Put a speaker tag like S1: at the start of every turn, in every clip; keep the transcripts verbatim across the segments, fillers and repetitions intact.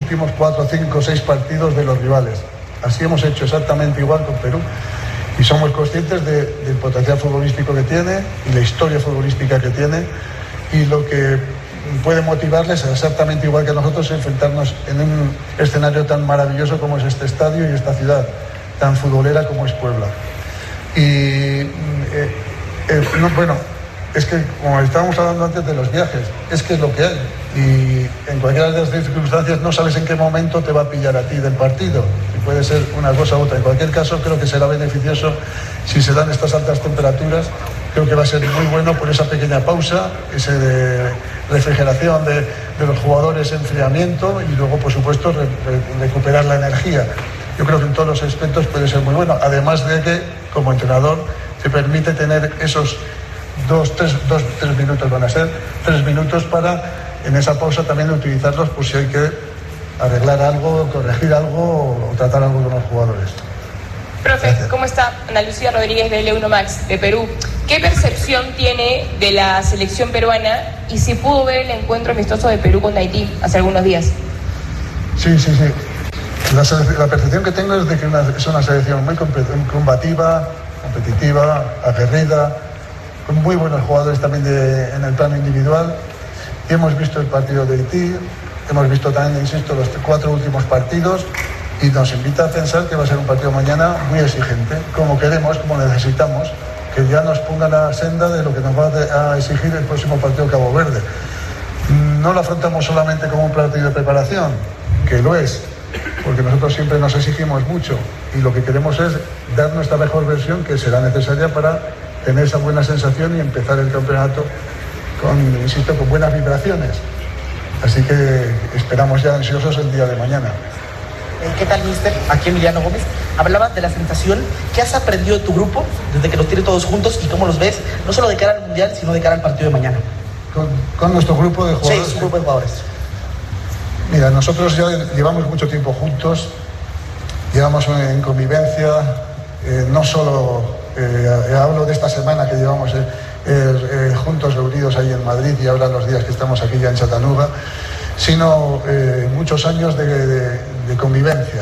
S1: últimos cuatro, cinco, seis partidos de los rivales. Así hemos hecho exactamente igual con Perú. Y somos conscientes de, del potencial futbolístico que tiene y la historia futbolística que tiene y lo que puede motivarles exactamente igual que nosotros a enfrentarnos en un escenario tan maravilloso como es este estadio y esta ciudad tan futbolera como es Puebla. Y eh, eh, no, bueno, es que como estábamos hablando antes de los viajes, es que es lo que hay y en cualquiera de las circunstancias no sabes en qué momento te va a pillar a ti del partido y puede ser una cosa u otra. En cualquier caso creo que será beneficioso si se dan estas altas temperaturas. Creo que va a ser muy bueno por esa pequeña pausa, ese de refrigeración de, de los jugadores, enfriamiento y luego por supuesto re, re, recuperar la energía. Yo creo que en todos los aspectos puede ser muy bueno, además de que como entrenador te permite tener esos dos, tres, dos, tres minutos van a ser, tres minutos para en esa pausa también utilizarlos por si hay que arreglar algo, corregir algo o tratar algo con los jugadores.
S2: Profe, gracias. ¿Cómo está? Ana Lucía Rodríguez de L uno Max de Perú. ¿Qué percepción tiene de la selección peruana y si pudo ver el encuentro amistoso de Perú con Haití hace algunos días?
S1: Sí, sí, sí. La, la percepción que tengo es de que una, es una selección muy combativa, competitiva, aguerrida, con muy buenos jugadores también de, en el plano individual. Y hemos visto el partido de Haití, hemos visto también, insisto, los cuatro últimos partidos y nos invita a pensar que va a ser un partido mañana muy exigente, como queremos, como necesitamos, que ya nos ponga la senda de lo que nos va a exigir el próximo partido de Cabo Verde. No lo afrontamos solamente como un partido de preparación, que lo es, porque nosotros siempre nos exigimos mucho y lo que queremos es dar nuestra mejor versión que será necesaria para tener esa buena sensación y empezar el campeonato con, insisto, con buenas vibraciones. Así que esperamos ya ansiosos el día de mañana.
S3: ¿Qué tal, mister? Aquí Emiliano Gómez. Hablabas de la sensación. ¿Qué has aprendido de tu grupo desde que los tienes todos juntos y cómo los ves, no solo de cara al Mundial, sino de cara al partido de mañana?
S1: Con, con nuestro grupo de jugadores.
S3: Sí, su grupo de jugadores.
S1: Mira, nosotros ya llevamos mucho tiempo juntos, llevamos en convivencia, eh, no solo eh, hablo de esta semana que llevamos eh, eh, juntos reunidos ahí en Madrid y ahora los días que estamos aquí ya en Chattanooga, sino eh, muchos años de, de, de convivencia.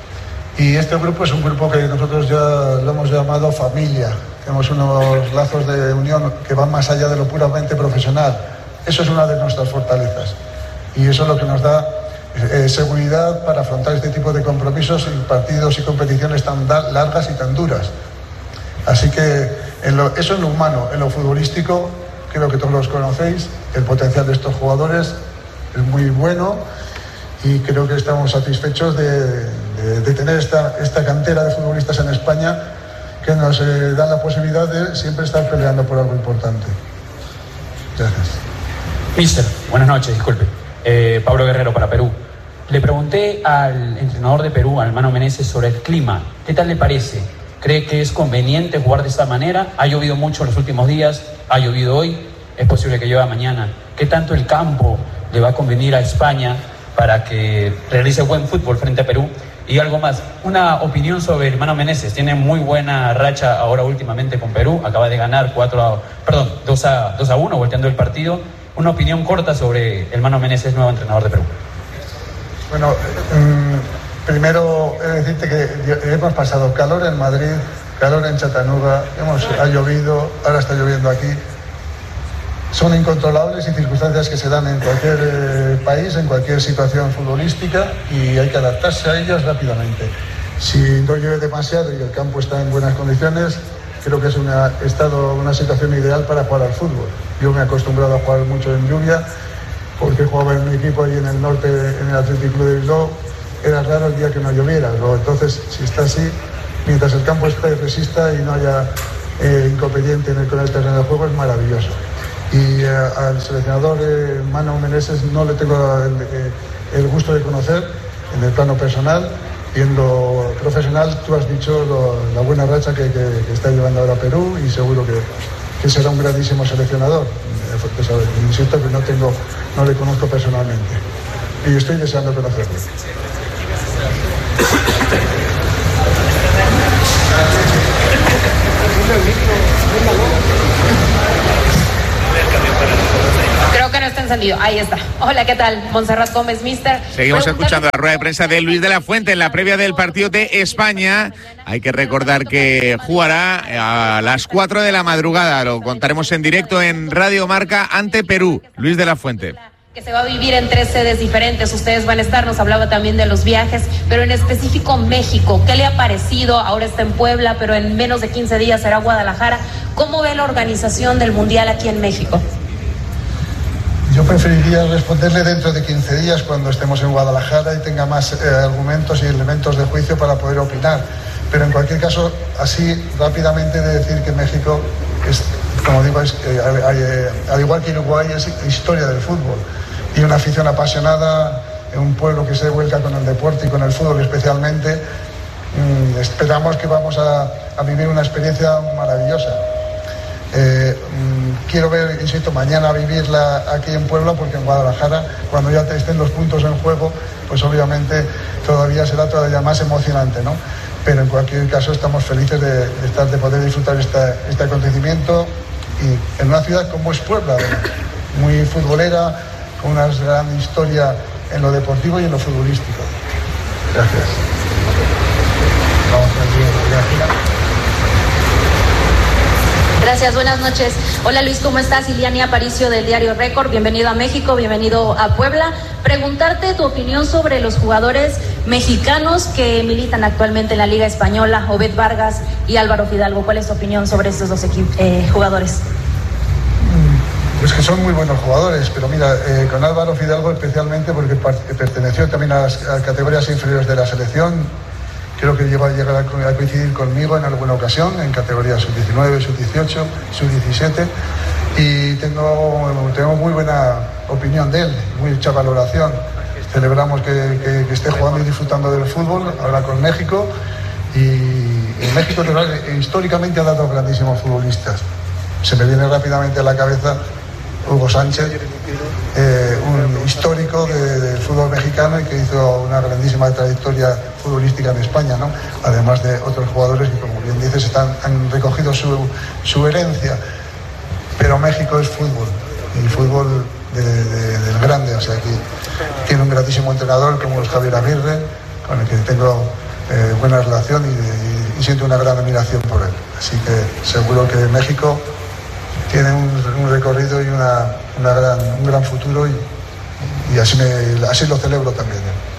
S1: Y este grupo es un grupo que nosotros ya lo hemos llamado familia. Tenemos unos lazos de unión que van más allá de lo puramente profesional. Eso es una de nuestras fortalezas. Y eso es lo que nos da eh, seguridad para afrontar este tipo de compromisos y partidos y competiciones tan largas y tan duras. Así que en lo, eso en lo humano, en lo futbolístico, creo que todos los conocéis, el potencial de estos jugadores es muy bueno y creo que estamos satisfechos de, de, de tener esta, esta cantera de futbolistas en España que nos eh, dan la posibilidad de siempre estar peleando por algo importante. Gracias.
S4: Mister, buenas noches, disculpe. Eh, Pablo Guerrero para Perú. Le pregunté al entrenador de Perú, al Mano Menezes, sobre el clima. ¿Qué tal le parece? ¿Cree que es conveniente jugar de esta manera? Ha llovido mucho en los últimos días, ha llovido hoy, es posible que llueva mañana. ¿Qué tanto el campo le va a convenir a España para que realice buen fútbol frente a Perú? Y algo más, una opinión sobre el Mano Menezes. Tiene muy buena racha ahora últimamente con Perú, acaba de ganar cuatro a, perdón, dos a uno volteando el partido. Una opinión corta sobre el Mano Menezes, nuevo entrenador de Perú.
S1: Bueno, eh, primero he de decirte que hemos pasado calor en Madrid, calor en Chattanooga, hemos, ha llovido, ahora está lloviendo aquí. Son incontrolables y circunstancias que se dan en cualquier eh, país, en cualquier situación futbolística y hay que adaptarse a ellas rápidamente. Si no llueve demasiado y el campo está en buenas condiciones, creo que es una, estado una situación ideal para jugar al fútbol. Yo me he acostumbrado a jugar mucho en lluvia porque jugaba en un equipo ahí en el norte, en el Athletic Club de Bilbao. Era raro el día que no lloviera. Entonces, si está así, mientras el campo esté resista y no haya eh, inconveniente en el, con el terreno de juego, es maravilloso. Y eh, al seleccionador eh, Mano Menezes no le tengo el, eh, el gusto de conocer en el plano personal y en lo profesional tú has dicho lo, la buena racha que, que, que está llevando ahora Perú y seguro que, que será un grandísimo seleccionador. Pues, a ver, insisto que no, tengo, no le conozco personalmente y estoy deseando conocerlo.
S2: Creo
S5: que no está encendido. Ahí está. Hola, ¿qué tal? Montserrat Gómez, mister.
S6: Seguimos escuchando la rueda de prensa de Luis de la Fuente en la previa del partido de España. Hay que recordar que jugará a las cuatro de la madrugada. Lo contaremos en directo en Radio Marca ante Perú. Luis de la Fuente.
S5: Que se va a vivir en tres sedes diferentes, ustedes van a estar, nos hablaba también de los viajes, pero en específico México, ¿qué le ha parecido? Ahora está en Puebla, pero en menos de quince días será Guadalajara. ¿Cómo ve la organización del Mundial aquí en México?
S1: Yo preferiría responderle dentro de quince días, cuando estemos en Guadalajara y tenga más eh, argumentos y elementos de juicio para poder opinar. Pero en cualquier caso, así rápidamente de decir que México es, como digo, es, eh, eh, al igual que Uruguay, es historia del fútbol. Y una afición apasionada, en un pueblo que se vuelca con el deporte y con el fútbol especialmente. Mm, esperamos que vamos a, a vivir una experiencia maravillosa. Eh, mm, quiero ver, insisto, mañana vivirla aquí en Puebla, porque en Guadalajara, cuando ya estén los puntos en juego, pues obviamente todavía será todavía más emocionante, ¿no? Pero en cualquier caso estamos felices de, de estar, de poder disfrutar esta, este acontecimiento, y en una ciudad como es Puebla, muy futbolera, con una gran historia en lo deportivo y en lo futbolístico. Gracias. Vamos a
S5: Gracias, buenas noches. Hola Luis, ¿cómo estás? Iliani Aparicio del diario Récord, bienvenido a México, bienvenido a Puebla. Preguntarte tu opinión sobre los jugadores mexicanos que militan actualmente en la Liga Española, Obed Vargas y Álvaro Fidalgo. ¿Cuál es tu opinión sobre estos dos equipos, eh, jugadores?
S1: Pues que son muy buenos jugadores, pero mira, eh, con Álvaro Fidalgo especialmente, porque perteneció también a las a categorías inferiores de la selección. Creo que llegó a llegar a, a coincidir conmigo en alguna ocasión, en categorías sub diecinueve, sub dieciocho, sub diecisiete, y tengo, tengo muy buena opinión de él, mucha valoración. Celebramos que, que, que esté jugando y disfrutando del fútbol, ahora con México, y en México históricamente ha dado grandísimos futbolistas. Se me viene rápidamente a la cabeza Hugo Sánchez, eh, un histórico de, del fútbol mexicano y que hizo una grandísima trayectoria futbolística en España, ¿no? Además de otros jugadores que, como bien dices, están, han recogido su, su herencia. Pero México es fútbol, y fútbol de, de, del grande, o sea que tiene un grandísimo entrenador como es Javier Aguirre, con el que tengo eh, buena relación y, y, y siento una gran admiración por él. Así que seguro que México tiene un, un recorrido y una, una gran, un gran futuro, y, y así, me, así lo celebro también.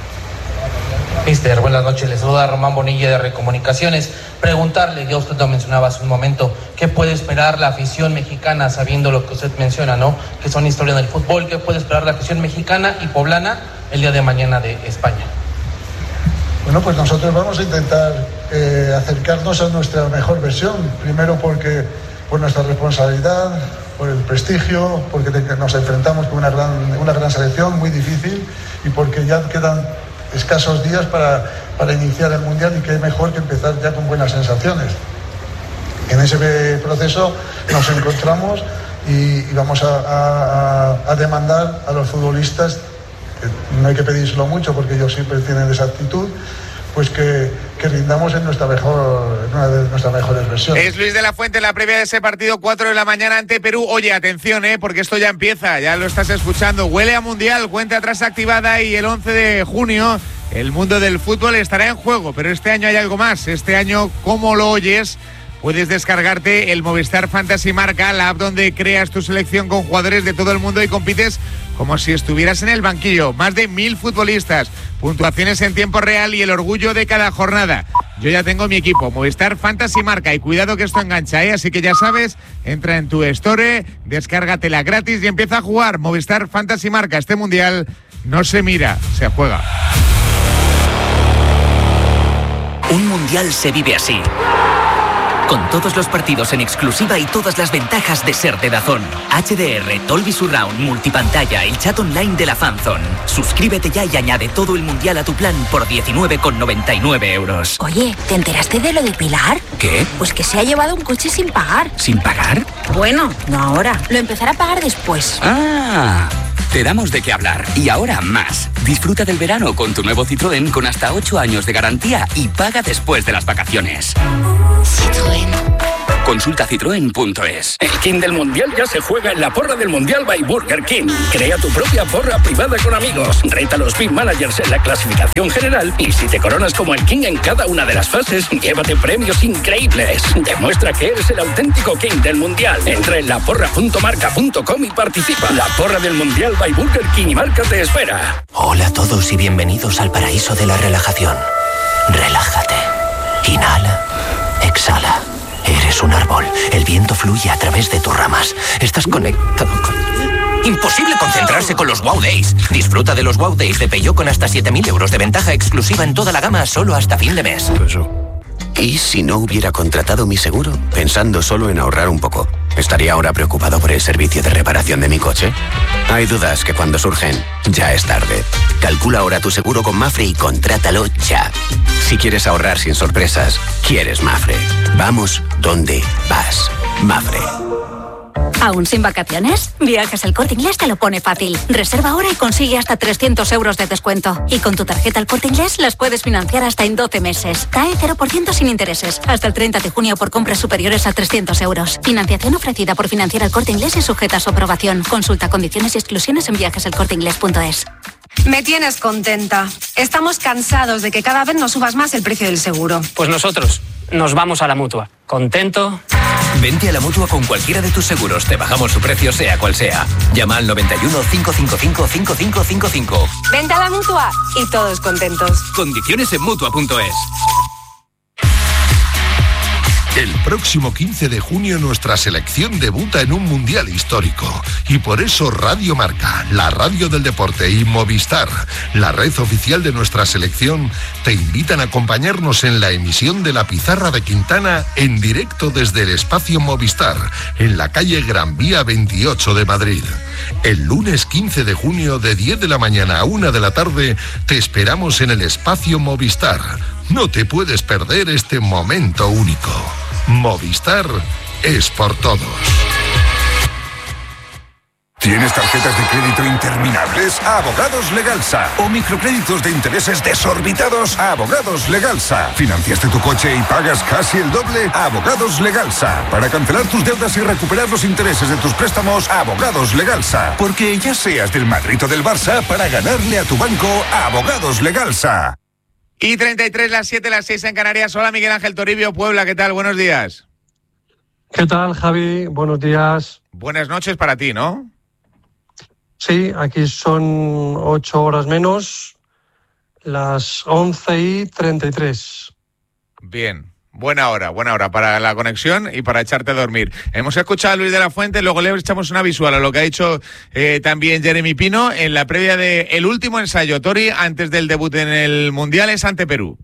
S7: Mister, buenas noches, les saluda Román Bonilla de Recomunicaciones. Preguntarle, ya usted lo mencionaba hace un momento, ¿qué puede esperar la afición mexicana sabiendo lo que usted menciona, ¿no? Que son historia del fútbol, ¿qué puede esperar la afición mexicana y poblana el día de mañana de España?
S1: Bueno, pues nosotros vamos a intentar eh, acercarnos a nuestra mejor versión, primero porque por nuestra responsabilidad, por el prestigio, porque nos enfrentamos con una gran, una gran selección muy difícil, y porque ya quedan escasos días para, para iniciar el Mundial, y qué mejor que empezar ya con buenas sensaciones. En ese proceso nos encontramos y, y vamos a, a, a demandar a los futbolistas, que no hay que pedírselo mucho porque ellos siempre tienen esa actitud, pues que, que rindamos en nuestra mejor, en una de nuestras mejores versiones.
S6: Es Luis de la Fuente en la previa de ese partido, cuatro de la mañana ante Perú. Oye, atención, eh, porque esto ya empieza, ya lo estás escuchando. Huele a Mundial, cuenta atrás activada, y el once de junio el mundo del fútbol estará en juego. Pero este año hay algo más. Este año, ¿cómo lo oyes? Puedes descargarte el Movistar Fantasy Marca, la app donde creas tu selección con jugadores de todo el mundo y compites como si estuvieras en el banquillo. Más de mil futbolistas, puntuaciones en tiempo real y el orgullo de cada jornada. Yo ya tengo mi equipo, Movistar Fantasy Marca, y cuidado que esto engancha, ¿eh? Así que ya sabes, entra en tu store, descárgatela gratis y empieza a jugar. Movistar Fantasy Marca, este mundial no se mira, se juega.
S8: Un mundial se vive así, con todos los partidos en exclusiva y todas las ventajas de ser de DAZN. H D R, Dolby Surround, multipantalla, el chat online de la Fanzone. Suscríbete ya y añade todo el mundial a tu plan por diecinueve con noventa y nueve euros.
S9: Oye, ¿te enteraste de lo de Pilar?
S8: ¿Qué?
S9: Pues que se ha llevado un coche sin pagar.
S8: ¿Sin pagar?
S9: Bueno, no ahora. Lo empezará a pagar después.
S8: ¡Ah! Te damos de qué hablar. Y ahora más. Disfruta del verano con tu nuevo Citroën con hasta ocho años de garantía y paga después de las vacaciones.
S9: Citroën.
S10: Consulta citroen punto es. El King del Mundial ya se juega en la porra del Mundial by Burger King. Crea tu propia porra privada con amigos. Reta a los Big Managers en la clasificación general y si te coronas como el King en cada una de las fases, llévate premios increíbles. Demuestra que eres el auténtico King del Mundial. Entra en la porra punto marca punto com y participa. La porra del Mundial by Burger King y Marca te espera.
S11: Hola a todos y bienvenidos al paraíso de la relajación. Relájate. Inhala. Exhala. Eres un árbol. El viento fluye a través de tus ramas. Estás conectado con... Imposible concentrarse con los Wow Days. Disfruta de los Wow Days de Peugeot con hasta siete mil euros de ventaja exclusiva en toda la gama solo hasta fin de mes.
S12: ¿Y si no hubiera contratado mi seguro? Pensando solo en ahorrar un poco, ¿estaría ahora preocupado por el servicio de reparación de mi coche? Hay dudas que cuando surgen, ya es tarde. Calcula ahora tu seguro con Mafre y contrátalo ya. Si quieres ahorrar sin sorpresas, quieres Mafre. Vamos donde vas. Mafre.
S9: ¿Aún sin vacaciones? Viajes El Corte Inglés te lo pone fácil. Reserva ahora y consigue hasta trescientos euros de descuento. Y con tu tarjeta El Corte Inglés las puedes financiar hasta en doce meses. C A E cero por ciento sin intereses. Hasta el treinta de junio por compras superiores a trescientos euros. Financiación ofrecida por Financiera El Corte Inglés y sujeta a su aprobación. Consulta condiciones y exclusiones en viajes el corte inglés punto es.
S13: Me tienes contenta. Estamos cansados de que cada vez nos subas más el precio del seguro.
S14: Pues nosotros nos vamos a la Mutua. ¿Contento?
S11: Vente a la Mutua con cualquiera de tus seguros. Te bajamos su precio sea cual sea. Llama al noventa y uno, cincuecientos cincuenta y cinco, cincuenta y cinco cincuenta y cinco.
S13: Vente a la Mutua y todos contentos.
S11: Condiciones en Mutua punto es.
S15: El próximo quince de junio nuestra selección debuta en un mundial histórico y por eso Radio Marca, la radio del deporte y Movistar, la red oficial de nuestra selección, te invitan a acompañarnos en la emisión de La Pizarra de Quintana en directo desde el espacio Movistar, en la calle Gran Vía veintiocho de Madrid. El lunes quince de junio de diez de la mañana a una de la tarde te esperamos en el espacio Movistar. No te puedes perder este momento único. Movistar es por todos.
S16: ¿Tienes tarjetas de crédito interminables? Abogados Legalsa. ¿O microcréditos de intereses desorbitados? Abogados Legalsa. ¿Financiaste tu coche y pagas casi el doble? Abogados Legalsa. Para cancelar tus deudas y recuperar los intereses de tus préstamos, Abogados Legalsa. Porque ya seas del Madrid o del Barça, para ganarle a tu banco, Abogados Legalsa.
S6: Y treinta y tres, las siete, las seis en Canarias. Hola, Miguel Ángel Toribio, Puebla, ¿qué tal? Buenos días.
S17: ¿Qué tal, Javi? Buenos días.
S6: Buenas noches para ti, ¿no?
S17: Sí, aquí son ocho horas menos, las once y treinta y tres.
S6: Bien, buena hora, buena hora para la conexión y para echarte a dormir. Hemos escuchado a Luis de la Fuente, luego le echamos una visual a lo que ha dicho eh, también Jeremy Pino en la previa del último ensayo, Tori, antes del debut en el Mundial, es ante Perú.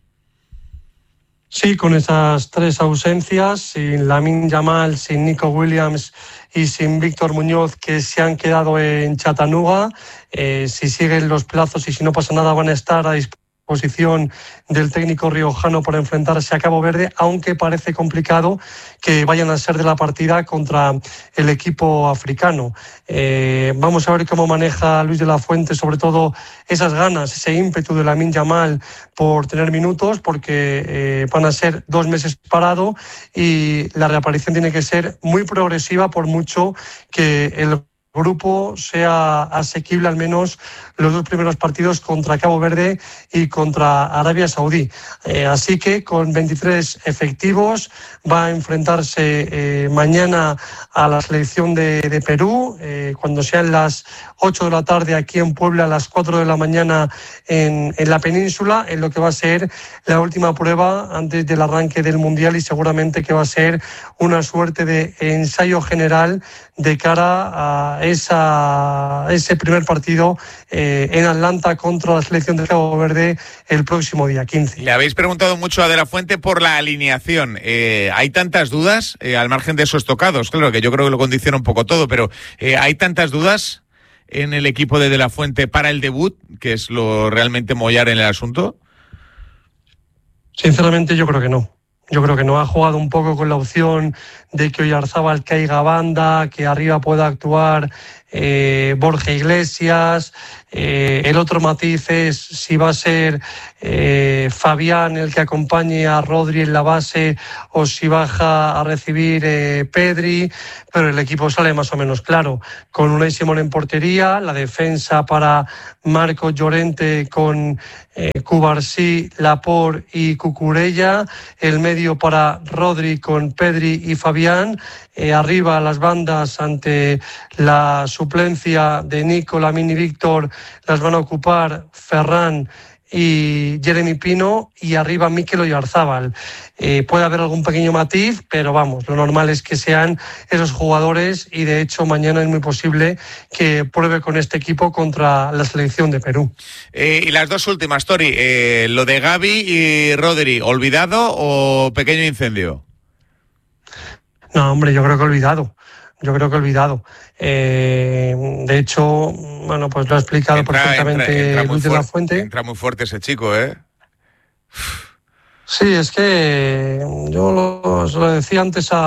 S17: Sí, con esas tres ausencias, sin Lamine Yamal, sin Nico Williams y sin Víctor Muñoz, que se han quedado en Chattanooga, eh, si siguen los plazos y si no pasa nada van a estar a disposición del técnico riojano para enfrentarse a Cabo Verde, aunque parece complicado que vayan a ser de la partida contra el equipo africano. Eh, vamos a ver cómo maneja Luis de la Fuente, sobre todo esas ganas, ese ímpetu de Lamine Yamal por tener minutos, porque eh, van a ser dos meses parado y la reaparición tiene que ser muy progresiva, por mucho que el grupo sea asequible al menos los dos primeros partidos contra Cabo Verde y contra Arabia Saudí. Eh, así que con veintitrés efectivos va a enfrentarse eh, mañana a la selección de, de Perú, eh, cuando sean las ocho de la tarde aquí en Puebla, a las cuatro de la mañana en, en la península, en lo que va a ser la última prueba antes del arranque del Mundial, y seguramente que va a ser una suerte de ensayo general de cara a esa, ese primer partido eh, en Atlanta contra la selección de Cabo Verde el próximo día quince.
S6: Le habéis preguntado mucho a De la Fuente por la alineación. Eh, ¿Hay tantas dudas, eh, al margen de esos tocados? Claro que yo creo que lo condiciona un poco todo, pero eh, ¿hay tantas dudas en el equipo de De la Fuente para el debut, que es lo realmente mollar en el asunto?
S17: Sinceramente yo creo que no. Yo creo que no. Ha jugado un poco con la opción de que Oyarzábal caiga a banda, que arriba pueda actuar eh, Borja Iglesias. Eh, el otro matiz es si va a ser eh, Fabián el que acompañe a Rodri en la base o si baja a recibir eh, Pedri, pero el equipo sale más o menos claro, con Unai Simón en portería, la defensa para Marcos Llorente con eh, Cubarsí, Laporte y Cucurella, el medio para Rodri con Pedri y Fabián, eh, arriba las bandas ante la suplencia de Nico, Lamine y Víctor las van a ocupar Ferran y Jeremy Pino, y arriba Mikel Oyarzábal. Eh, puede haber algún pequeño matiz, pero vamos, lo normal es que sean esos jugadores, y de hecho mañana es muy posible que pruebe con este equipo contra la selección de Perú.
S6: Eh, y las dos últimas, Tori, eh, lo de Gavi y Rodri, ¿olvidado o pequeño incendio?
S17: No, hombre, yo creo que olvidado. Yo creo que olvidado. Eh, de hecho, bueno, pues lo ha explicado entra, perfectamente entra, entra Luis de la Fuente.
S6: Entra muy fuerte ese chico, ¿eh?
S17: Sí, es que yo lo, lo decía antes a,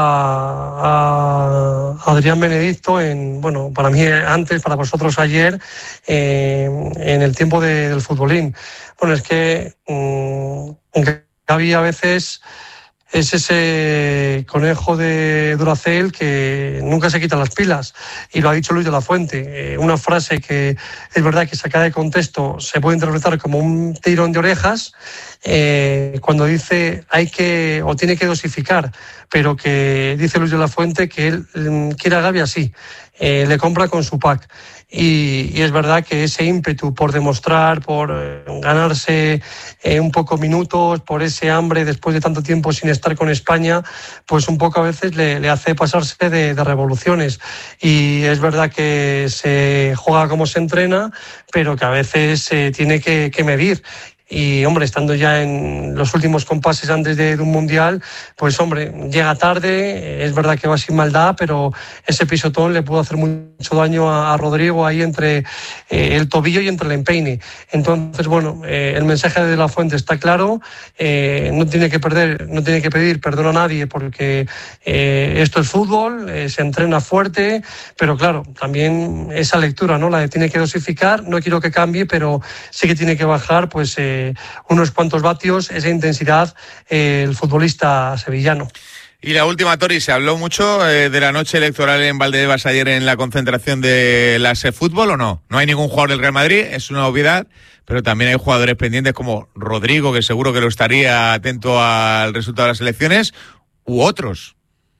S17: a Adrián Benedicto, en, bueno, para mí antes, para vosotros ayer, eh, en el tiempo de, del futbolín. Bueno, es que mmm, había a veces... es ese conejo de Duracell que nunca se quita las pilas, y lo ha dicho Luis de la Fuente. Eh, una frase que es verdad que sacada de contexto se puede interpretar como un tirón de orejas, eh, cuando dice hay que o tiene que dosificar, pero que dice Luis de la Fuente que él eh, quiere a Gavi así, eh, le compra con su pack. Y, y es verdad que ese ímpetu por demostrar, por eh, ganarse eh, un poco minutos, por ese hambre después de tanto tiempo sin estar con España, pues un poco a veces le, le hace pasarse de, de revoluciones. Y es verdad que se juega como se entrena, pero que a veces se tiene que, que medir. Y, hombre, estando ya en los últimos compases antes de, de un mundial, pues, hombre, llega tarde, es verdad que va sin maldad, pero ese pisotón le pudo hacer mucho daño a, a Rodrigo ahí entre eh, el tobillo y entre el empeine. Entonces, bueno, eh, el mensaje de la Fuente está claro, eh, no tiene que perder, no tiene que pedir perdón a nadie, porque eh, esto es fútbol, eh, se entrena fuerte, pero claro, también esa lectura, ¿no? La de tiene que dosificar, no quiero que cambie, pero sí que tiene que bajar, pues, eh, unos cuantos vatios, esa intensidad, eh, el futbolista sevillano.
S6: Y la última, Tori, se habló mucho eh, de la noche electoral en Valdebebas ayer en la concentración de la SEFútbol, ¿o no? No hay ningún jugador del Real Madrid, es una obviedad, pero también hay jugadores pendientes como Rodrigo, que seguro que lo estaría atento al resultado de las elecciones, u otros.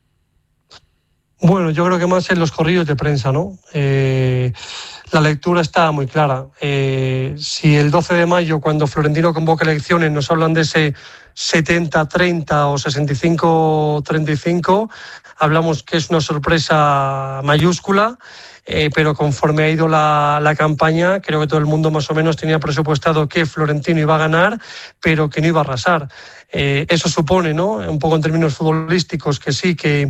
S17: Bueno, yo creo que más en los corrillos de prensa, ¿no? Eh, la lectura está muy clara. Eh, si el doce de mayo, cuando Florentino convoca elecciones, nos hablan de ese setenta treinta o sesenta y cinco treinta y cinco, hablamos que es una sorpresa mayúscula, eh, pero conforme ha ido la, la campaña, creo que todo el mundo más o menos tenía presupuestado que Florentino iba a ganar, pero que no iba a arrasar. Eh, eso supone, ¿no?, un poco en términos futbolísticos, que sí, que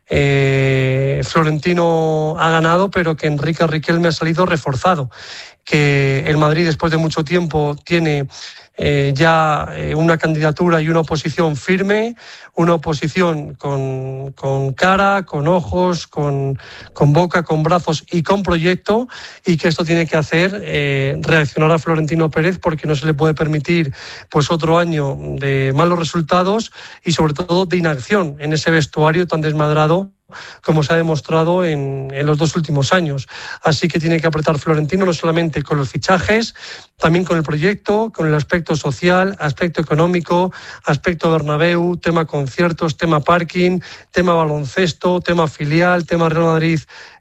S17: Eh, Florentino ha ganado, pero que Enrique Riquelme ha salido reforzado, que el Madrid después de mucho tiempo tiene eh, ya eh, una candidatura y una oposición firme, una oposición con, con cara, con ojos, con, con boca, con brazos y con proyecto, y que esto tiene que hacer eh, reaccionar a Florentino Pérez, porque no se le puede permitir pues otro año de malos resultados y sobre todo de inacción en ese vestuario tan desmadrado como se ha demostrado en, en los dos últimos años. Así que tiene que apretar Florentino no solamente con los fichajes, también con el proyecto, con el aspecto social, aspecto económico, aspecto Bernabéu, tema conciertos, tema parking, tema baloncesto, tema filial, tema Real Madrid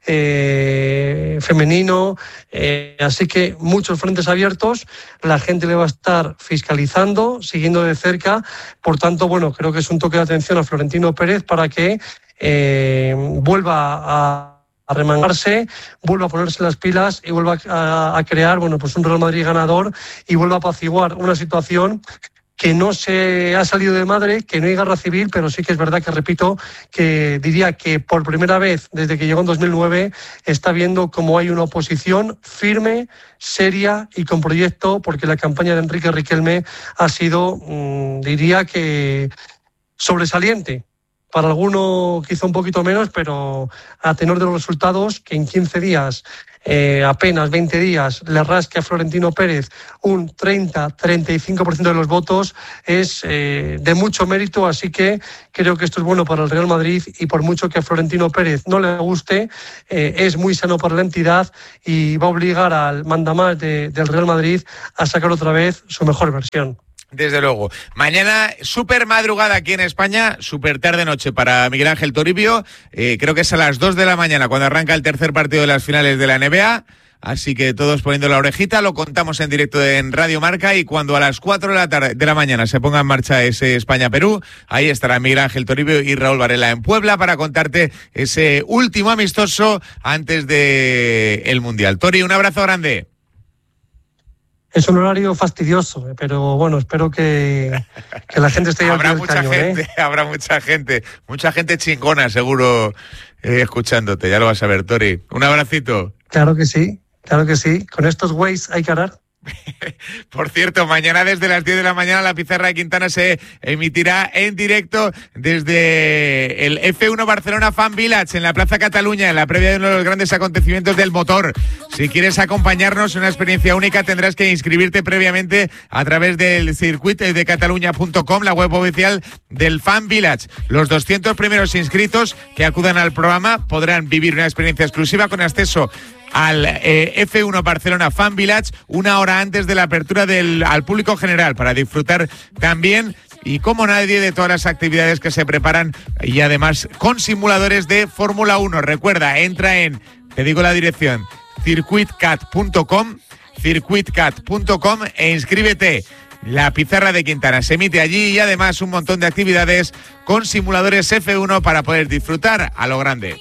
S17: eh, femenino. Eh, así que muchos frentes abiertos, la gente le va a estar fiscalizando, siguiendo de cerca. Por tanto, bueno, creo que es un toque de atención a Florentino Pérez para que Eh, vuelva a, a remangarse, vuelva a ponerse las pilas y vuelva a, a crear, bueno, pues un Real Madrid ganador, y vuelva a apaciguar una situación que no se ha salido de madre, que no hay guerra civil, pero sí que es verdad que, repito, que diría que por primera vez desde que llegó en dos mil nueve está viendo cómo hay una oposición firme, seria y con proyecto, porque la campaña de Enrique Riquelme ha sido, mmm, diría que sobresaliente. para alguno quizá un poquito menos, pero a tenor de los resultados, que en quince días, eh, apenas veinte días, le rasque a Florentino Pérez un treinta a treinta y cinco por ciento de los votos, es eh, de mucho mérito, así que creo que esto es bueno para el Real Madrid y por mucho que a Florentino Pérez no le guste, eh, es muy sano para la entidad y va a obligar al mandamás de, del Real Madrid a sacar otra vez su mejor versión.
S6: Desde luego. Mañana, súper madrugada aquí en España, súper tarde noche para Miguel Ángel Toribio. Eh, creo que es a las dos de la mañana cuando arranca el tercer partido de las finales de la N B A. Así que todos poniendo la orejita, lo contamos en directo en Radio Marca y cuando a las cuatro de la tarde de la mañana se ponga en marcha ese España-Perú, ahí estará Miguel Ángel Toribio y Raúl Varela en Puebla para contarte ese último amistoso antes de el Mundial. Tori, un abrazo grande.
S17: Es un horario fastidioso, pero bueno, espero que, que la gente esté
S6: habrá
S17: al
S6: mucha
S17: cañón,
S6: gente,
S17: ¿eh?
S6: habrá mucha gente, mucha gente chingona seguro eh, escuchándote, ya lo vas a ver, Tori. Un abracito.
S17: Claro que sí, claro que sí. Con estos güeyes hay que arar.
S6: Por cierto, mañana desde las diez de la mañana la pizarra de Quintana se emitirá en directo desde el F uno Barcelona Fan Village en la Plaza Cataluña, en la previa de uno de los grandes acontecimientos del motor. Si quieres acompañarnos en una experiencia única tendrás que inscribirte previamente a través del circuito de cataluña punto com, la web oficial del Fan Village. Los doscientos primeros inscritos que acudan al programa podrán vivir una experiencia exclusiva con acceso al eh, F uno Barcelona Fan Village una hora antes de la apertura del, al público general para disfrutar también y como nadie de todas las actividades que se preparan y además con simuladores de Fórmula uno. Recuerda, entra en, te digo la dirección, circuitcat punto com, circuitcat punto com e inscríbete. La pizarra de Quintana se emite allí y además un montón de actividades con simuladores F uno para poder disfrutar a lo grande.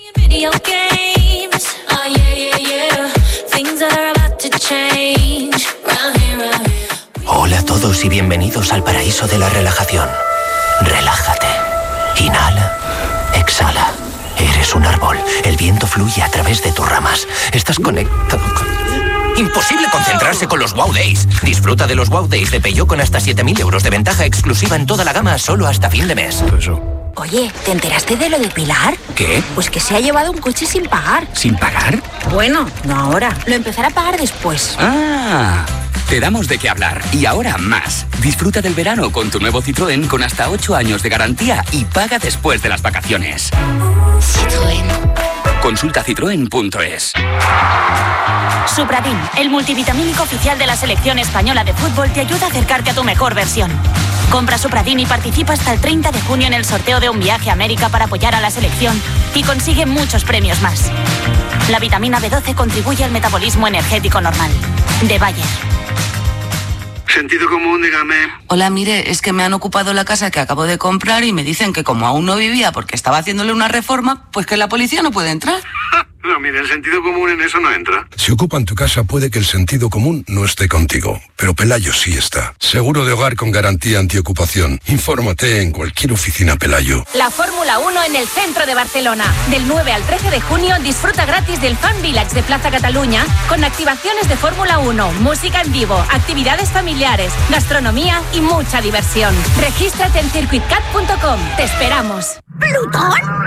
S11: Hola a todos y bienvenidos al paraíso de la relajación. Relájate. Inhala. Exhala. Eres un árbol. El viento fluye a través de tus ramas. Estás conectado con... Imposible concentrarse con los Wow Days. Disfruta de los Wow Days de Peugeot con hasta siete mil euros de ventaja exclusiva en toda la gama solo hasta fin de mes.
S18: Oye, ¿te enteraste de lo de Pilar?
S11: ¿Qué?
S18: Pues que se ha llevado un coche sin pagar.
S11: ¿Sin pagar?
S18: Bueno, no ahora. Lo empezará a pagar después.
S19: Ah, te damos de qué hablar. Y ahora más. Disfruta del verano con tu nuevo Citroën con hasta ocho años de garantía y paga después de las vacaciones.
S18: Citroën.
S19: Consulta citroen punto es.
S20: Supradin, el multivitamínico oficial de la selección española de fútbol, te ayuda a acercarte a tu mejor versión. Compra Supradin y participa hasta el treinta de junio en el sorteo de un viaje a América para apoyar a la selección y consigue muchos premios más. La vitamina B doce contribuye al metabolismo energético normal. De Bayer.
S21: Sentido común, dígame.
S22: Hola, mire, es que me han ocupado la casa que acabo de comprar y me dicen que como aún no vivía porque estaba haciéndole una reforma, pues que la policía no puede entrar.
S21: No, mire, el sentido común en eso no entra.
S15: Si ocupan tu casa puede que el sentido común no esté contigo, pero Pelayo sí está. Seguro de hogar con garantía antiocupación. Infórmate en cualquier oficina Pelayo.
S20: La Fórmula uno en el centro de Barcelona. Del nueve al trece de junio disfruta gratis del Fan Village de Plaza Cataluña con activaciones de Fórmula uno, música en vivo, actividades familiares, gastronomía y mucha diversión. Regístrate en circuitcat punto com. Te esperamos.
S18: ¿Plutón?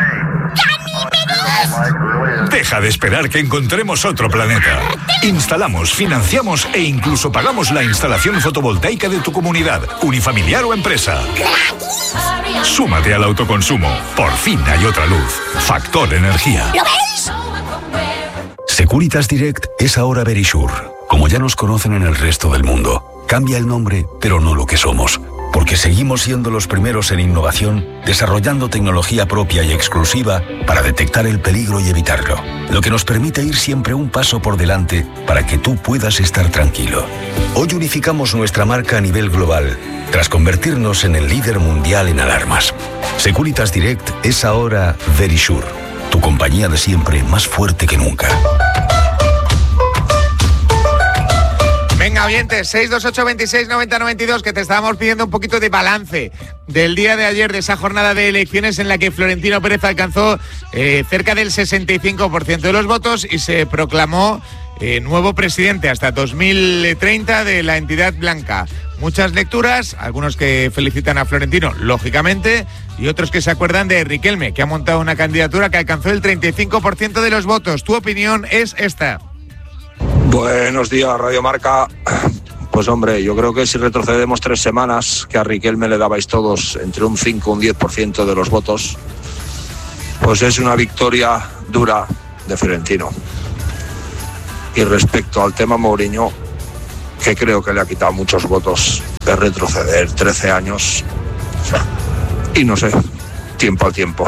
S23: Deja de esperar que encontremos otro planeta. Instalamos, financiamos e incluso pagamos la instalación fotovoltaica de tu comunidad, unifamiliar o empresa. Súmate al autoconsumo. Por fin hay otra luz. Factor Energía.
S18: ¿Lo veis?
S24: Securitas Direct es ahora Verisure, como ya nos conocen en el resto del mundo. Cambia el nombre, pero no lo que somos. Porque seguimos siendo los primeros en innovación, desarrollando tecnología propia y exclusiva para detectar el peligro y evitarlo, lo que nos permite ir siempre un paso por delante para que tú puedas estar tranquilo. Hoy unificamos nuestra marca a nivel global, tras convertirnos en el líder mundial en alarmas. Securitas Direct es ahora Verisure, tu compañía de siempre más fuerte que nunca.
S6: Venga, oyentes, seis dos ocho veintiséis noventa noventa y dos, que te estábamos pidiendo un poquito de balance del día de ayer, de esa jornada de elecciones en la que Florentino Pérez alcanzó eh, cerca del sesenta y cinco por ciento de los votos y se proclamó eh, nuevo presidente hasta dos mil treinta de la entidad blanca. Muchas lecturas, algunos que felicitan a Florentino, lógicamente, y otros que se acuerdan de Riquelme, que ha montado una candidatura que alcanzó el treinta y cinco por ciento de los votos. Tu opinión es esta.
S2: Buenos días, Radio Marca. Pues hombre, yo creo que si retrocedemos tres semanas, que a Riquelme le dabais todos entre un cinco y un diez por ciento de los votos, pues es una victoria dura de Florentino. Y respecto al tema Mourinho, que creo que le ha quitado muchos votos de retroceder trece años, y no sé, tiempo al tiempo.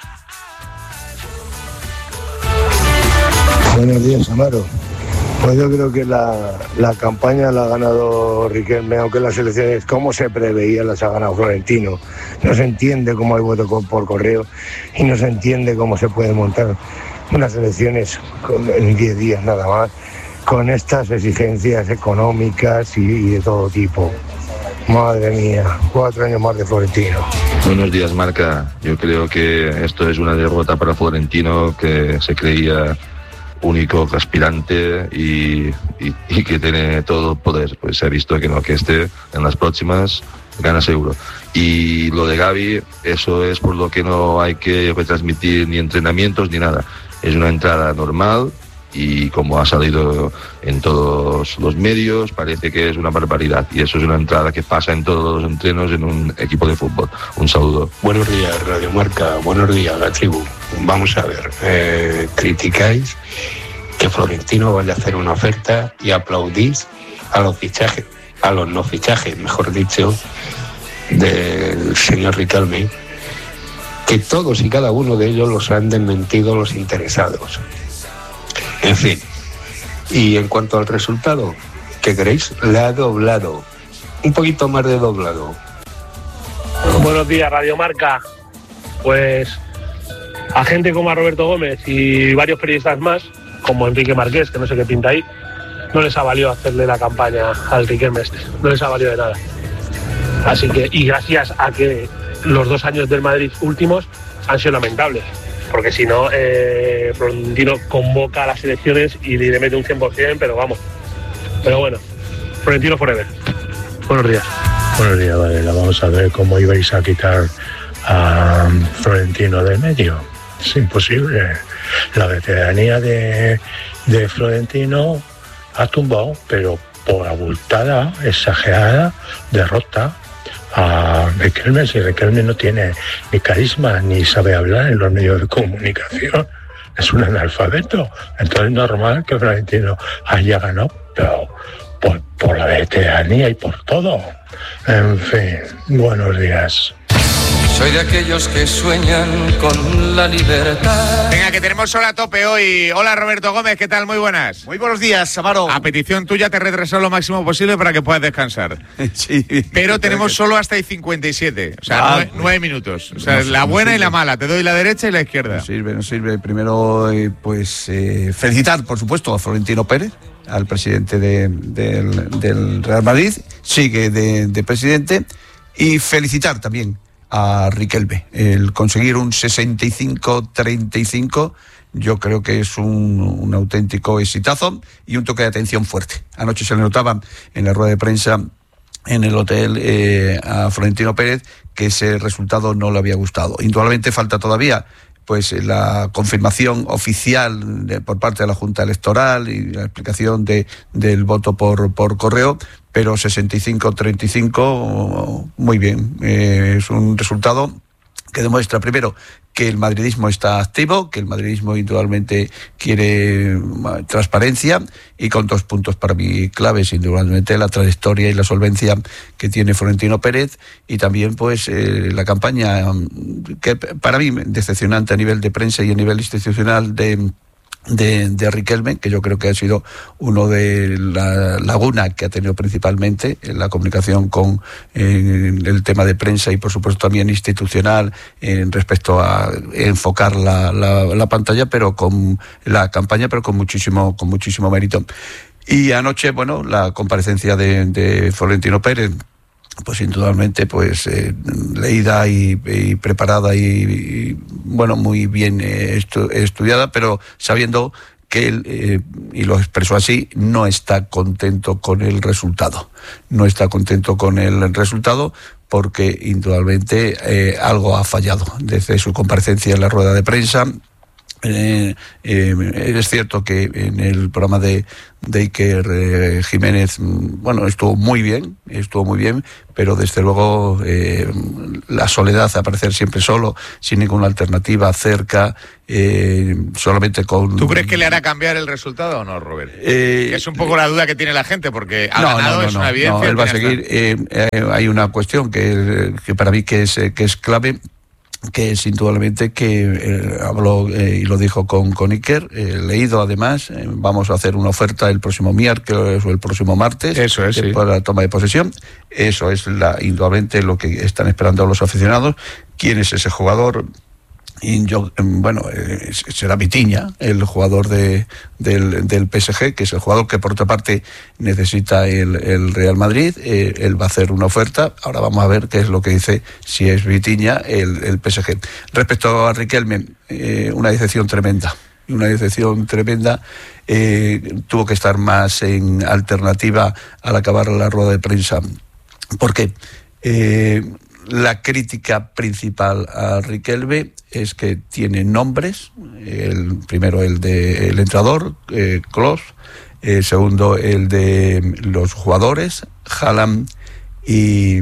S3: Buenos días, Amaro. Pues yo creo que la, la campaña la ha ganado Riquelme, aunque las elecciones, como se preveía, las ha ganado Florentino. No se entiende cómo hay voto por correo y no se entiende cómo se pueden montar unas elecciones con, en diez días nada más, con estas exigencias económicas y, y de todo tipo. Madre mía, cuatro años más de Florentino.
S4: Buenos días, Marca. Yo creo que esto es una derrota para Florentino, que se creía único aspirante y, y, y que tiene todo el poder. Pues se ha visto que no, que este en las próximas gana seguro. Y lo de Gavi, eso es por lo que no hay que retransmitir ni entrenamientos ni nada. Es una entrada normal y como ha salido en todos los medios, parece que es una barbaridad. Y eso es una entrada que pasa en todos los entrenos en un equipo de fútbol. Un saludo.
S5: Buenos días, Radio Marca. Buenos días, la tribu. Vamos a ver, eh, criticáis que Florentino vaya a hacer una oferta y aplaudís a los fichajes, a los no fichajes, mejor dicho, del señor Riquelme, que todos y cada uno de ellos los han desmentido los interesados. En fin, y en cuanto al resultado, ¿qué queréis? Le ha doblado, un poquito más de doblado.
S25: Buenos días, Radio Marca. Pues a gente como a Roberto Gómez y varios periodistas más, como Enrique Marqués, que no sé qué pinta ahí, no les ha valido hacerle la campaña al Riquelme este, no les ha valido de nada. Así que, y gracias a que los dos años del Madrid últimos han sido lamentables, porque si no, eh, Florentino convoca a las elecciones y le mete un cien por ciento, pero vamos. Pero bueno, Florentino forever. Buenos días.
S26: Buenos días, Varela. Vamos a ver cómo ibais a quitar a Florentino del medio. Es imposible. La veteranía de, de Florentino ha tumbado, pero por abultada, exagerada derrota a Riquelme. Si Riquelme no tiene ni carisma ni sabe hablar en los medios de comunicación, es un analfabeto. Entonces es normal que Florentino haya ganado, pero por, por la veteranía y por todo. En fin, buenos días.
S27: Soy de aquellos que sueñan con la libertad.
S6: Venga, que tenemos sol a tope hoy. Hola, Roberto Gómez, ¿qué tal? Muy buenas.
S28: Muy buenos días, Amaro.
S6: A petición tuya te retrasó lo máximo posible para que puedas descansar.
S28: Sí.
S6: Pero tenemos solo hasta el cincuenta y siete, o sea,
S28: ah,
S6: nueve, nueve minutos. O sea,
S28: no,
S6: la buena
S28: no
S6: y la mala. Te doy la derecha y la izquierda.
S28: No sirve, no sirve. Primero, eh, pues, eh, felicitar, por supuesto, a Florentino Pérez, al presidente de, del, del Real Madrid. Sigue de, de presidente. Y felicitar también a Riquelme. El conseguir un sesenta y cinco treinta y cinco yo creo que es un, un auténtico exitazo y un toque de atención fuerte. Anoche se le notaba en la rueda de prensa en el hotel eh, a Florentino Pérez que ese resultado no le había gustado. Indudablemente falta todavía pues la confirmación oficial de, por parte de la Junta Electoral y la explicación de, del voto por, por correo, pero sesenta y cinco treinta y cinco, muy bien. Eh, es un resultado que demuestra primero que el madridismo está activo, que el madridismo indudablemente quiere transparencia, y con dos puntos para mí claves, indudablemente la trayectoria y la solvencia que tiene Florentino Pérez, y también pues eh, la campaña que para mí decepcionante a nivel de prensa y a nivel institucional de De, de Riquelme, que yo creo que ha sido uno de la laguna que ha tenido principalmente en la comunicación con eh, el tema de prensa y por supuesto también institucional en respecto a enfocar la, la, la pantalla, pero con la campaña, pero con muchísimo, con muchísimo mérito. Y anoche, bueno, la comparecencia de, de Florentino Pérez, pues indudablemente pues eh, leída y, y preparada y, y bueno, muy bien eh, estu- estudiada, pero sabiendo que él, eh, y lo expresó así, no está contento con el resultado. No está contento con el resultado porque indudablemente eh, algo ha fallado desde su comparecencia en la rueda de prensa. Eh, eh, es cierto que en el programa de, de Iker eh, Jiménez, bueno, estuvo muy bien, estuvo muy bien, pero desde luego eh, la soledad, aparecer siempre solo, sin ninguna alternativa cerca, eh, solamente con...
S6: ¿Tú crees que le hará cambiar el resultado o no, Robert?
S28: Eh,
S6: es un poco la duda que tiene la gente, porque ha
S28: no,
S6: ganado,
S28: no, no,
S6: es
S28: no,
S6: una evidencia.
S28: No, él va a seguir. Eh, eh, hay una cuestión que, que para mí que es, que es clave, que es indudablemente que eh, habló eh, y lo dijo con, con Iker, eh, leído además, eh, vamos a hacer una oferta el próximo miércoles o el próximo martes.
S6: Eso es,
S28: eh,
S6: sí.
S28: Para la toma de posesión. Eso es la, indudablemente lo que están esperando los aficionados. ¿Quién es ese jugador? Y yo, bueno, eh, será Vitinha, el jugador de, del, del P S G, que es el jugador que por otra parte necesita el, el Real Madrid. Eh, él va a hacer una oferta. Ahora vamos a ver qué es lo que dice, si es Vitinha, el, el P S G. Respecto a Riquelme, eh, una decepción tremenda. Una decepción tremenda. Eh, tuvo que estar más en alternativa al acabar la rueda de prensa. ¿Por qué? Eh, la crítica principal a Riquelme es que tiene nombres, el primero el de el entrenador, eh, Klopp, el segundo el de los jugadores, Haaland y,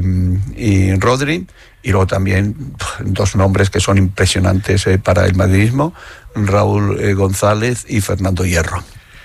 S28: y Rodri, y luego también dos nombres que son impresionantes eh, para el madridismo, Raúl eh, González y Fernando Hierro.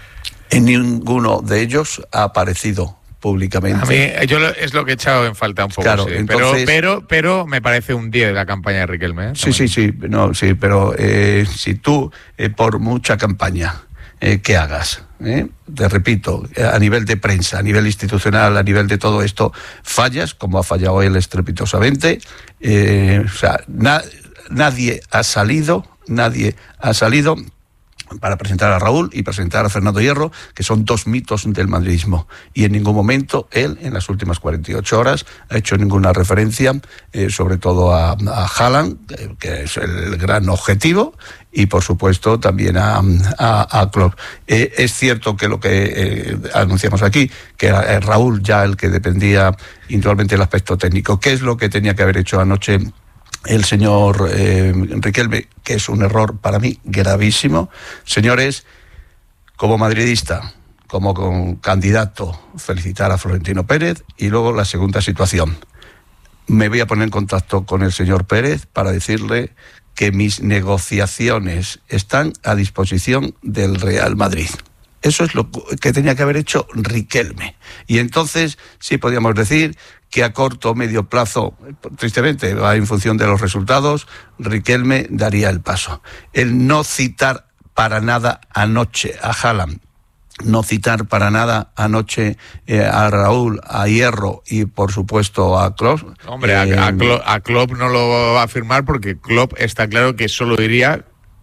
S28: En ninguno de ellos ha aparecido públicamente.
S6: A mí yo lo, es lo que he echado en falta un poco,
S28: claro,
S6: sí.
S28: entonces,
S6: pero, pero pero me parece un diez de la campaña de Riquelme, ¿eh?
S28: Sí, sí, sí, no, sí, pero eh, si tú, eh, por mucha campaña eh, que hagas, eh, te repito, eh, a nivel de prensa, a nivel institucional, a nivel de todo esto, fallas, como ha fallado él estrepitosamente, eh, o sea, na, nadie ha salido, nadie ha salido para presentar a Raúl y presentar a Fernando Hierro, que son dos mitos del madridismo. Y en ningún momento él, en las últimas cuarenta y ocho horas, ha hecho ninguna referencia, eh, sobre todo a, a Haaland, eh, que es el gran objetivo, y por supuesto también a, a, a Klopp. Eh, es cierto que lo que eh, anunciamos aquí, que era Raúl ya el que dependía indudablemente del aspecto técnico. ¿Qué es lo que tenía que haber hecho anoche el señor eh, Riquelme? Que es un error para mí gravísimo. Señores, como madridista, como con candidato, felicitar a Florentino Pérez. Y luego la segunda situación, me voy a poner en contacto con el señor Pérez para decirle que mis negociaciones están a disposición del Real Madrid. Eso es lo que tenía que haber hecho Riquelme. Y entonces sí podríamos decir que a corto o medio plazo, tristemente, va en función de los resultados, Riquelme daría el paso. El no citar para nada anoche a Haaland, no citar para nada anoche eh, a Raúl, a Hierro y por supuesto a Klopp.
S6: Hombre,
S28: eh,
S6: a, a, Klopp, a Klopp no lo va a afirmar porque Klopp está claro que solo diría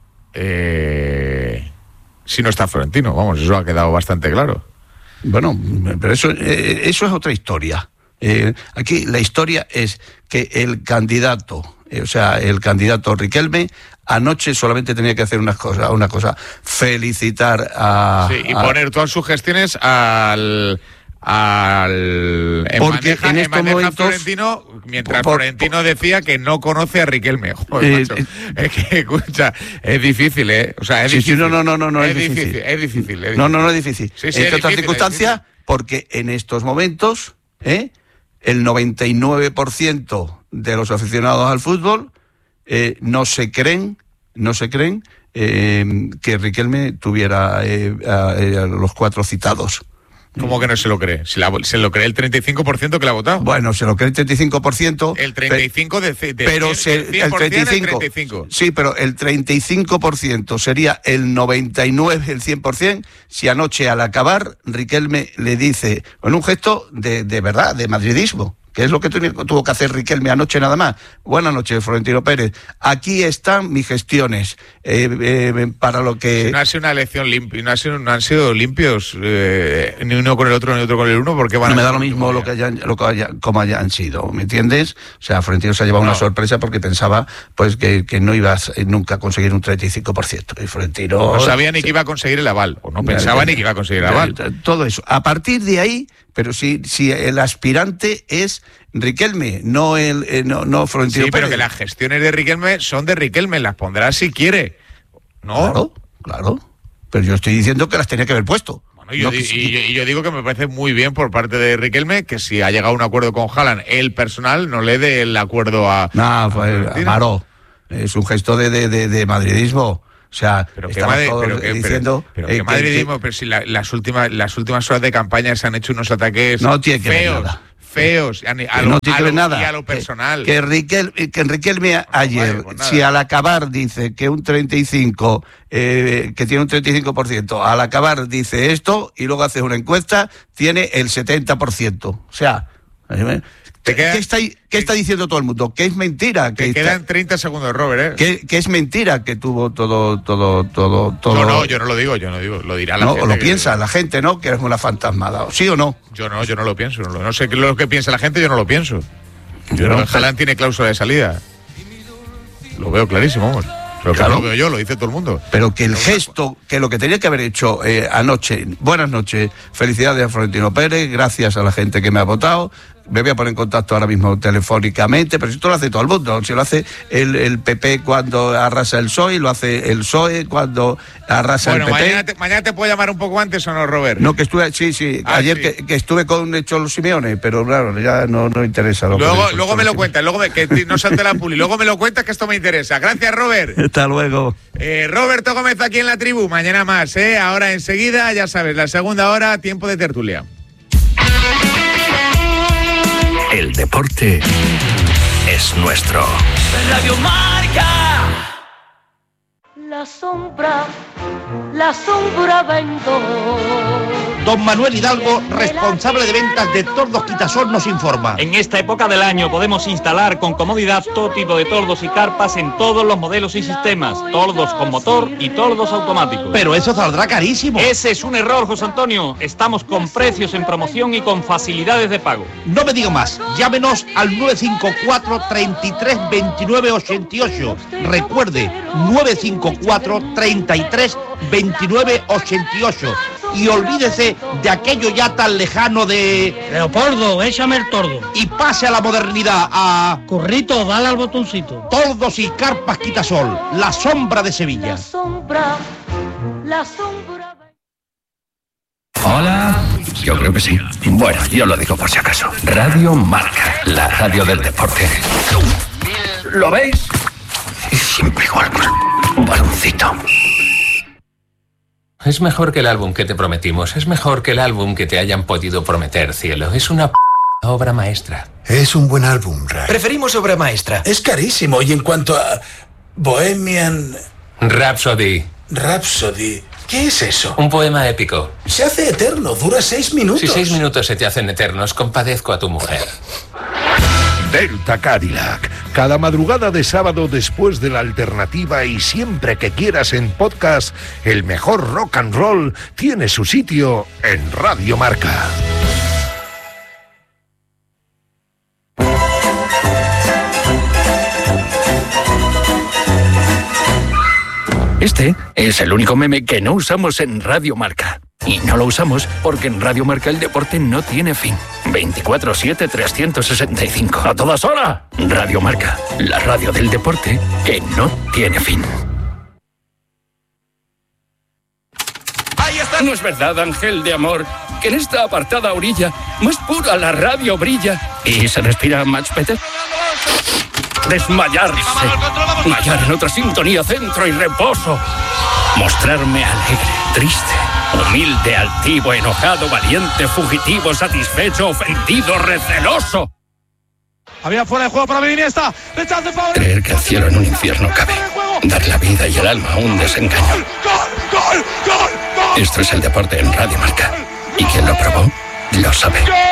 S6: eh, si no está Florentino. Vamos, eso ha quedado bastante claro.
S28: Bueno, pero eso, eh, eso es otra historia. Eh, aquí la historia es que el candidato, eh, o sea, el candidato Riquelme, anoche solamente tenía que hacer una cosa, una cosa, felicitar a...
S6: Sí, y
S28: a,
S6: poner todas sus gestiones al... al en
S28: porque
S6: maneja,
S28: en
S6: en
S28: estos
S6: maneja
S28: momentos
S6: Florentino, mientras
S28: por,
S6: Florentino por, decía que no conoce a Riquelme. Joder,
S28: eh,
S6: macho. Es que, escucha, es difícil, ¿eh? O sea, es
S28: sí,
S6: difícil.
S28: Sí, no, no, no, no, no
S6: es,
S28: es
S6: difícil,
S28: difícil.
S6: Es difícil, es difícil.
S28: No, no, no es difícil.
S6: Sí, sí,
S28: en
S6: es
S28: otras
S6: difícil,
S28: circunstancias, porque en estos momentos, ¿eh? el noventa y nueve por ciento de los aficionados al fútbol eh, no se creen, no se creen eh, que Riquelme tuviera eh, a, a los cuatro citados.
S6: ¿Cómo que no se lo cree? Se, la, se lo cree el treinta y cinco por ciento que le ha votado.
S28: Bueno, se lo cree el treinta y cinco por ciento.
S6: El treinta y cinco por ciento de, de
S28: pero se, el, treinta y cinco,
S6: el treinta y cinco.
S28: Sí, pero el treinta y cinco por ciento sería el noventa y nueve por ciento, el cien por ciento, si anoche al acabar Riquelme le dice, en un gesto de, de verdad, de madridismo, que es lo que tuvo que hacer Riquelme anoche nada más. Buenas noches, Florentino Pérez. Aquí están mis gestiones. eh, eh, para lo que...
S6: Si no ha sido una elección limpia, no, ha sido, no han sido limpios eh, ni uno con el otro ni otro con el uno, porque van
S28: no
S6: a...
S28: me da lo mismo lo que hayan, lo que haya, como hayan sido, ¿me entiendes? O sea, Florentino se ha llevado no. una sorpresa porque pensaba pues que, que no ibas nunca a conseguir un treinta y cinco por ciento. Y Florentino...
S6: No sabía ni sí. que iba a conseguir el aval, o no pensaba ni que iba a conseguir el aval.
S28: Todo eso. A partir de ahí, pero si, si el aspirante es Riquelme, no el eh, no, no Florentino
S6: Sí, pero
S28: Pérez.
S6: que las gestiones de Riquelme son de Riquelme, las pondrá si quiere, ¿no?
S28: Claro, claro. Pero yo estoy diciendo que las tenía que haber puesto.
S6: Bueno, yo
S28: no
S6: di-
S28: que sí.
S6: y, yo, y yo digo que me parece muy bien por parte de Riquelme que si ha llegado a un acuerdo con Haaland, el personal no le dé el acuerdo a...
S28: No, pues, Amaro, es un gesto de, de, de, de madridismo. O sea,
S6: Pero que,
S28: estamos
S6: madre,
S28: todos
S6: pero que,
S28: diciendo...
S6: pero, pero
S28: eh,
S6: que
S28: que-
S6: madridismo,
S28: que-
S6: pero si la- las últimas las últimas horas de campaña se han hecho unos ataques
S28: No tiene que ver
S6: feos,
S28: nada.
S6: feos, a, ni- a
S28: que
S6: lo,
S28: no tiene
S6: a
S28: que ver
S6: lo-
S28: nada.
S6: y a lo personal.
S28: Que, que, Riquel, que Riquelme ayer,
S6: pues nada.
S28: si al acabar dice que un treinta y cinco, eh, que tiene un treinta y cinco por ciento, al acabar dice esto y luego hace una encuesta, tiene el setenta por ciento. O sea, ¿eh?
S6: Te queda-
S28: ¿qué, está, ¿qué está diciendo todo el mundo? Que es mentira.
S6: Te
S28: Que,
S6: quedan
S28: está-
S6: treinta segundos, Robert, ¿eh?
S28: que, que es mentira que tuvo todo, todo, todo, todo.
S6: No, no, yo no lo digo, yo no digo, lo dirá la
S28: No,
S6: gente.
S28: o lo
S6: que-
S28: piensa la gente, ¿no? Que es una fantasmada. ¿Sí o no?
S6: Yo no, yo no lo pienso. No, lo- no sé qué es lo que piensa la gente, yo no lo pienso. Yo
S28: Yo
S6: creo
S28: no,
S6: que Haaland tiene cláusula de salida. Lo veo clarísimo, vamos. Pero que
S28: Claro.
S6: no lo veo yo, lo dice todo el mundo.
S28: Pero que el gesto, que lo que tenía que haber hecho eh, anoche, buenas noches, felicidades a Florentino Pérez, gracias a la gente que me ha votado, me voy a poner en contacto ahora mismo telefónicamente, pero si esto lo hace todo el mundo, si lo hace el, el P P cuando arrasa el P S O E, lo hace el P S O E cuando arrasa
S6: Bueno,
S28: el P P.
S6: mañana te, mañana te puedo llamar un poco antes o no, Robert.
S28: No, que estuve, sí, sí,
S6: Ah,
S28: ayer
S6: sí.
S28: Que, que estuve con Cholo Simeone, pero claro, ya no, no interesa. Lo que
S6: Luego,
S28: dijo
S6: luego
S28: Cholo
S6: me lo
S28: Simeone.
S6: cuentas, luego me, que t- no salte la puli, luego me lo cuentas que esto me interesa. Gracias, Robert.
S28: Hasta luego.
S6: Eh, Roberto Gómez aquí en la tribu, mañana más, ¿eh? Ahora enseguida, ya sabes, la segunda hora, tiempo de tertulia.
S24: El deporte es nuestro.
S1: Radio Marca.
S7: La sombra, la sombra vendo.
S8: Don Manuel Hidalgo, responsable de ventas de Tordos Quitasol, nos informa.
S9: En esta época del año podemos instalar con comodidad todo tipo de tordos y carpas en todos los modelos y sistemas, tordos con motor y tordos automáticos.
S8: Pero eso saldrá carísimo.
S9: Ese es un error, José Antonio. Estamos con precios en promoción y con facilidades de pago.
S8: No me diga más, llámenos al nueve cinco cuatro, treinta y tres, veintinueve, ochenta y ocho. Recuerde, nueve cinco cuatro, treinta y tres, veintinueve, ochenta y ocho. Y olvídese de aquello ya tan lejano de...
S7: Leopoldo, échame el tordo.
S8: Y pase a la modernidad, a...
S7: Corrito, dale al botoncito.
S8: Tordos y carpas Quitasol, la sombra de Sevilla.
S7: La sombra, la sombra.
S24: Hola. Yo creo que sí. Bueno, yo lo digo por si acaso. Radio Marca, la radio del deporte. ¿Lo veis? Siempre igual, pues, un baloncito.
S10: Es mejor que el álbum que te prometimos. Es mejor que el álbum que te hayan podido prometer, cielo. Es una p obra maestra.
S12: Es un buen álbum, Ray.
S10: Preferimos obra maestra.
S12: Es carísimo. Y en cuanto a Bohemian
S10: Rhapsody.
S12: Rhapsody, ¿qué es eso?
S10: Un poema épico.
S12: Se hace eterno, dura seis minutos.
S10: Si seis minutos se te hacen eternos, compadezco a tu mujer.
S15: Delta Cadillac. Cada madrugada de sábado después de la alternativa y siempre que quieras en podcast, el mejor rock and roll tiene su sitio en Radio Marca.
S24: Este es el único meme que no usamos en Radio Marca. Y no lo usamos porque en Radio Marca el deporte no tiene fin. veinticuatro siete, trescientos sesenta y cinco. ¡A todas horas! Radio Marca, la radio del deporte que no tiene fin.
S9: Ahí está.
S24: ¿No es verdad, ángel de amor, que en esta apartada orilla más pura la radio brilla y se respira much better? Desmayarse, hallar en otra sintonía centro y reposo, mostrarme alegre, triste, humilde, altivo, enojado, valiente, fugitivo, satisfecho, ofendido, receloso.
S25: Había fuera de juego para Iniesta. Rechace para...
S24: Creer que el cielo en un infierno cabe, dar la vida y el alma a un desengaño.
S25: ¡Gol, gol, gol, gol!
S24: Esto es el deporte en Radio Marca, y quien lo probó lo sabe.
S25: ¡Gol!